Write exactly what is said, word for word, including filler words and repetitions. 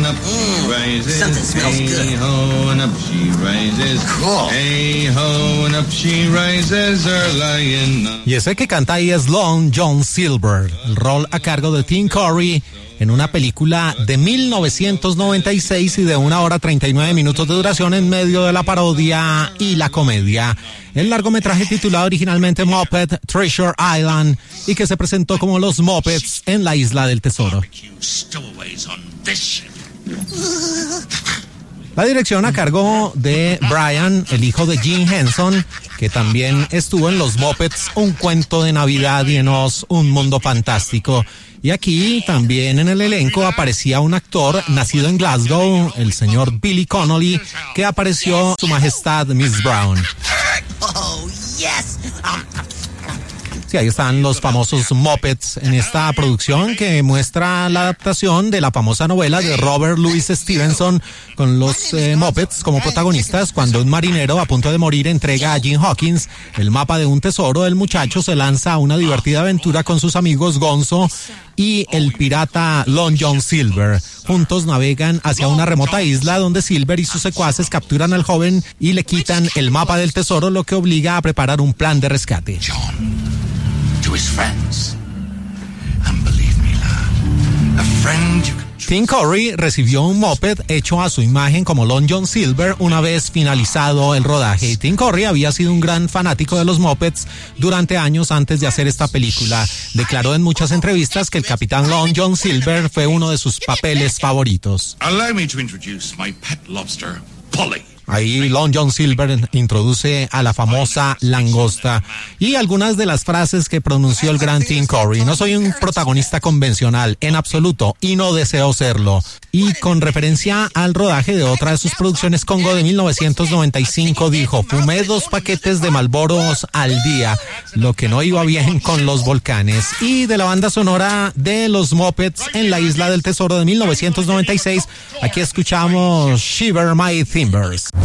up she rises. Something smells good. Hey-ho, and up she rises. Cool. Hey-ho, and up she rises early in the... Y ese que canta ahí es Long John Silver, el rol a cargo de Tim Curry en una película de mil novecientos noventa y seis y de una hora treinta y nueve minutos de duración en medio de la parodia y la comedia. El largometraje titulado originalmente Muppet Treasure Island y que se presentó como Los Muppets en la Isla del Tesoro. La dirección a cargo de Brian, el hijo de Jim Henson, que también estuvo en Los Muppets, Un Cuento de Navidad y en Oz, Un Mundo Fantástico. Y aquí también en el elenco aparecía un actor nacido en Glasgow, el señor Billy Connolly, que apareció Su Majestad Miss Brown. Oh, yes. Sí, ahí están los famosos Muppets en esta producción que muestra la adaptación de la famosa novela de Robert Louis Stevenson con los eh, Muppets como protagonistas. Cuando un marinero a punto de morir entrega a Jim Hawkins el mapa de un tesoro, el muchacho se lanza a una divertida aventura con sus amigos Gonzo y el pirata Long John Silver. Juntos navegan hacia una remota isla donde Silver y sus secuaces capturan al joven y le quitan el mapa del tesoro, lo que obliga a preparar un plan de rescate. To his friends. And believe me, lad, a friend you can... Tim Curry recibió un Muppet hecho a su imagen como Long John Silver una vez finalizado el rodaje. Tim Curry había sido un gran fanático de los Muppets durante años antes de hacer esta película. Declaró en muchas entrevistas que el capitán Long John Silver fue uno de sus papeles favoritos. Allow me to introduce my pet lobster, Polly. Ahí Long John Silver introduce a la famosa langosta y algunas de las frases que pronunció el gran Tim Curry. No soy un protagonista convencional, en absoluto, y no deseo serlo. Y con referencia al rodaje de otra de sus producciones, Congo de mil novecientos noventa y cinco, dijo: fumé dos paquetes de Marlboros al día, lo que no iba bien con los volcanes. Y de la banda sonora de los Muppets en la Isla del Tesoro de mil novecientos noventa y seis, aquí escuchamos Shiver My Timbers.